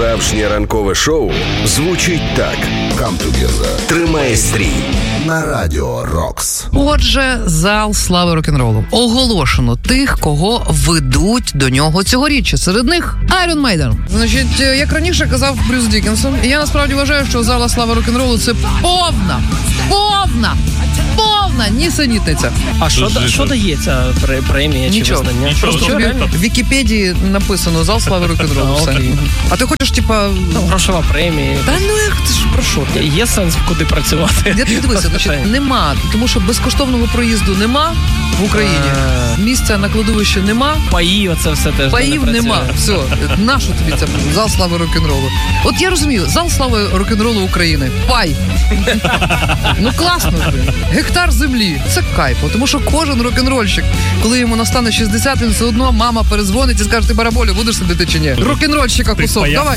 Справжнє ранкове шоу звучить так. Come together. Тримає стрій. На Радіо Рокс. Отже, зал слави рок-н-ролу. Оголошено тих, кого ведуть до нього цьогоріч. Серед них Iron Maiden. Значить, як раніше казав Брюс Діккенсон, і я насправді вважаю, що зала слави рок-н-ролу – це повна нісенітниця. А що дає ця премія чи визнання? Просто в Вікіпедії написано «Зал слави рок-н-ролу». А ти хочеш, типа... грошова премія. Та ну як ти ж, про що ти? Є сенс куди працювати? Я тобі дивися, значить, нема, тому що безкоштовного проїзду нема в Україні. Місця на кладовищі нема. Паїв, оце все теж Паїв нема. Все, нащо тобі це зал слави рок-н-ролу? От я розумію, зал слави рок-н-ролу України. Пай. Ну класно. Гектар землі. Це кайфо. Тому що кожен рок-н-рольщик, коли йому настане 60, він все одно мама перезвонить і скаже, ти бараболю, будеш сидіти чи ні? Рок-н-рольщика кусок. Давай.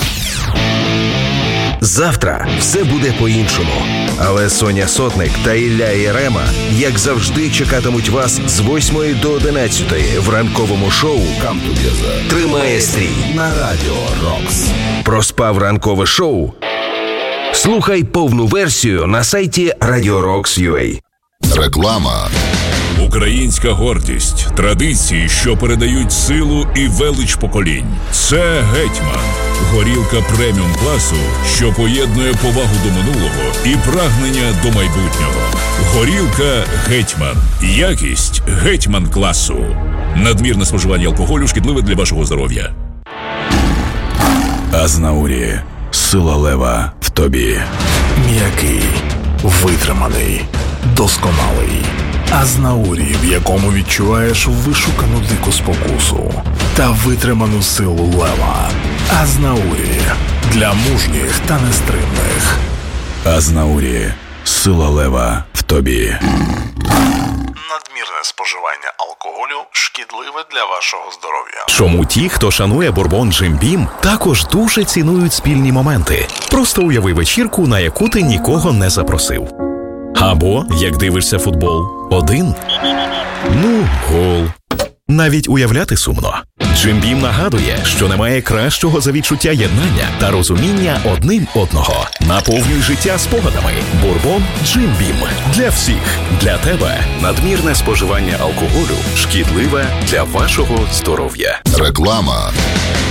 Завтра все буде по-іншому. Але Соня Сотник та Ілля Єрема, як завжди, чекатимуть вас з 8 до 11 в ранковому шоу Come together. «Тримає стрій». На Радіо Рокс. Проспав ранкове шоу? Слухай повну версію на сайті Radio Rocks.ua. Реклама. Українська гордість, традиції, що передають силу і велич поколінь. Це «Гетьман». Горілка преміум класу, що поєднує повагу до минулого і прагнення до майбутнього. Горілка «Гетьман». Якість «Гетьман» класу. Надмірне споживання алкоголю шкідливе для вашого здоров'я. Азнаурі. Сила лева в тобі. М'який, витриманий, досконалий. Азнаурі, в якому відчуваєш вишукану дику спокусу та витриману силу лева. Азнаурі. Для мужніх та нестримних. Азнаурі. Сила лева в тобі. Надмірне споживання алкоголю шкідливе для вашого здоров'я. Чому ті, хто шанує бурбон Джим Бім, також дуже цінують спільні моменти. Просто уяви вечірку, на яку ти нікого не запросив. Або, як дивишся футбол, один. Ну, гол. Навіть уявляти сумно. Джим Бім нагадує, що немає кращого за відчуття єднання та розуміння одним одного. Наповнюй життя спогадами. Бурбон Джим Бім. Для всіх. Для тебе. Надмірне споживання алкоголю шкідливе для вашого здоров'я. Реклама.